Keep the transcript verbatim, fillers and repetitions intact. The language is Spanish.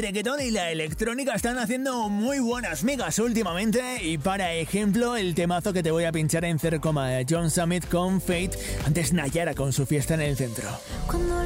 reggaetón y la electrónica están haciendo muy buenas migas últimamente. Y para ejemplo, el temazo que te voy a pinchar en cero coma John Summit con Fate. Antes Nayara con su fiesta en el centro. Cuando